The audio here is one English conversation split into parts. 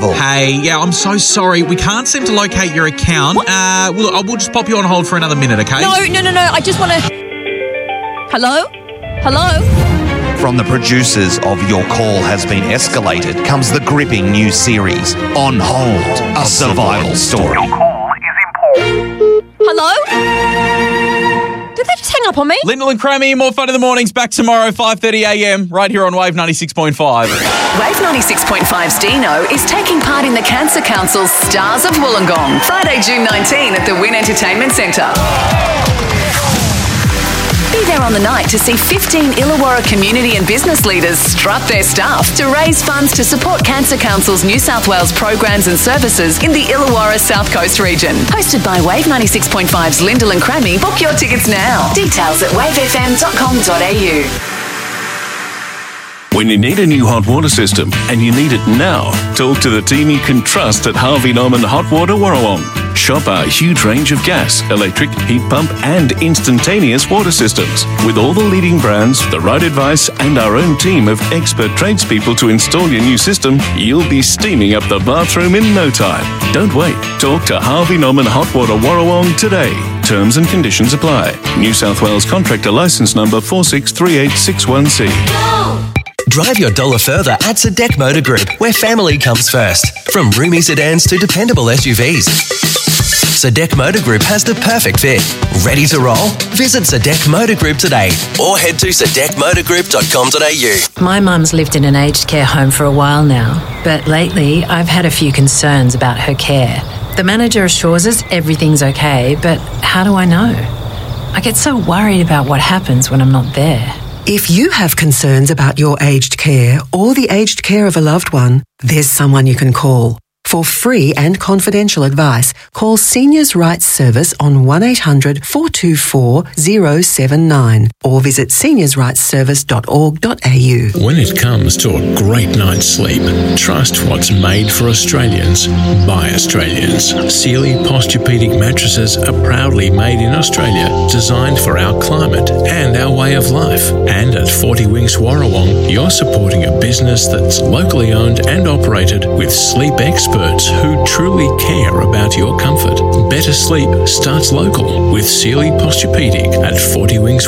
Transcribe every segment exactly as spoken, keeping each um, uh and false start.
Hey, yeah, I'm so sorry. We can't seem to locate your account. What? Uh, we'll, we'll just pop you on hold for another minute, okay? No, no, no, no. I just want to... Hello? Hello? From the producers of Your Call Has Been Escalated comes the gripping new series, On Hold, a survival story. Your call is important. Hello? Did they just hang up on me? Lyndall and Crammy, more fun in the mornings. Back tomorrow, five thirty a.m, right here on Wave ninety-six point five. Wave ninety-six point five's Dino is taking part in the Cancer Council's Stars of Wollongong, Friday, June nineteenth at the Wynn Entertainment Centre. Be there on the night to see fifteen Illawarra community and business leaders strut their stuff to raise funds to support Cancer Council's New South Wales programs and services in the Illawarra South Coast region. Hosted by Wave ninety-six point five's Lyndall and Crammy. Book your tickets now. Details at wave f m dot com dot a u. When you need a new hot water system and you need it now, talk to the team you can trust at Harvey Norman Hot Water Warrawong. Shop our huge range of gas, electric, heat pump and instantaneous water systems. With all the leading brands, the right advice and our own team of expert tradespeople to install your new system, you'll be steaming up the bathroom in no time. Don't wait. Talk to Harvey Norman Hot Water Warrawong today. Terms and conditions apply. New South Wales Contractor Licence Number four six three eight six one C. Drive your dollar further at Sedek Motor Group, where family comes first. From roomy sedans to dependable S U Vs. Sedek Motor Group has the perfect fit. Ready to roll? Visit Sedek Motor Group today or head to sedek motor group dot com dot a u. My mum's lived in an aged care home for a while now, but lately I've had a few concerns about her care. The manager assures us everything's okay, but how do I know? I get so worried about what happens when I'm not there. If you have concerns about your aged care or the aged care of a loved one, there's someone you can call. For free and confidential advice, call Seniors' Rights Service on one eight hundred four two four zero seven nine or visit seniors rights service dot org dot a u. When it comes to a great night's sleep, trust what's made for Australians by Australians. Sealy Posturepedic mattresses are proudly made in Australia, designed for our climate and our way of life. And at forty Winks Warrawong, you're supporting a business that's locally owned and operated with sleep experts who truly care about your comfort. Better sleep starts local with Sealy Posturepedic at forty Winks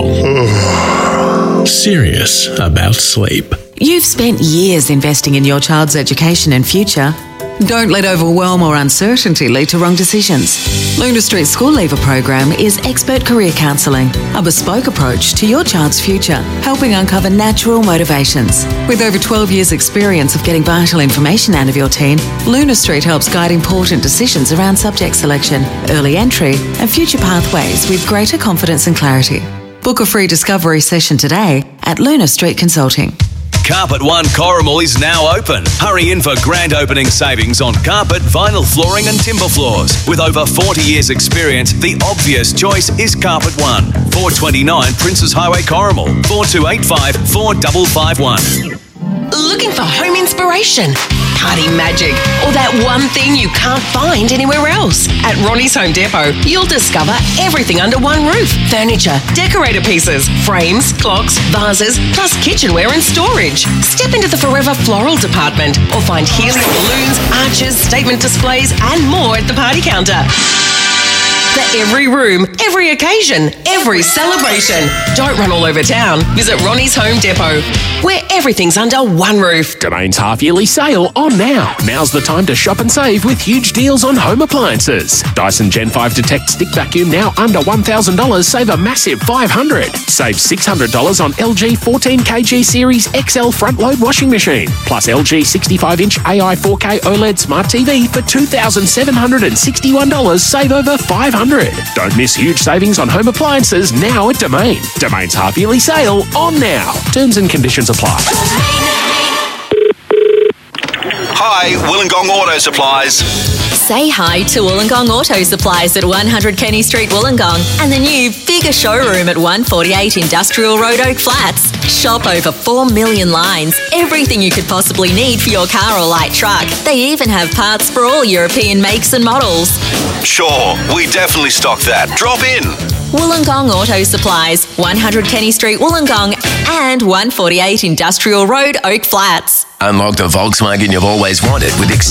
Warrawong. Serious about sleep. You've spent years investing in your child's education and future. Don't let overwhelm or uncertainty lead to wrong decisions. Luna Street School Leaver Program is expert career counselling, a bespoke approach to your child's future, helping uncover natural motivations. With over twelve years' experience of getting vital information out of your teen, Luna Street helps guide important decisions around subject selection, early entry, and future pathways with greater confidence and clarity. Book a free discovery session today at Luna Street Consulting. Carpet One Corrimal is now open. Hurry in for grand opening savings on carpet, vinyl flooring and timber floors. With over forty years experience, the obvious choice is Carpet One. four twenty-nine Princes Highway Corrimal, four two eight five four five five one. Looking for home inspiration, party magic, or that one thing you can't find anywhere else? At Ronnie's Home Depot, you'll discover everything under one roof. Furniture, decorator pieces, frames, clocks, vases, plus kitchenware and storage. Step into the Forever Floral department or find helium balloons, arches, statement displays and more at the party counter. For every room, every occasion, every celebration. Don't run all over town. Visit Ronnie's Home Depot, where everything's under one roof. Domain's half-yearly sale on now. Now's the time to shop and save with huge deals on home appliances. Dyson Gen five Detect Stick Vacuum now under one thousand dollars. Save a massive five hundred dollars. Save six hundred dollars on L G fourteen kilogram Series X L front-load washing machine. Plus L G sixty-five inch A I four K OLED Smart T V for two thousand seven hundred sixty-one dollars. Save over five hundred dollars. Don't miss huge savings on home appliances now at Domain. Domain's half-yearly sale on now. Terms and conditions apply. Hi, Wollongong Auto Supplies. Say hi to Wollongong Auto Supplies at one hundred Kenny Street, Wollongong, and the new bigger showroom at one forty-eight Industrial Road, Oak Flats. Shop over four million lines, everything you could possibly need for your car or light truck. They even have parts for all European makes and models. Sure, we definitely stock that. Drop in. Wollongong Auto Supplies, one hundred Kenny Street, Wollongong, and one forty-eight Industrial Road, Oak Flats. Unlock the Volkswagen you've always wanted with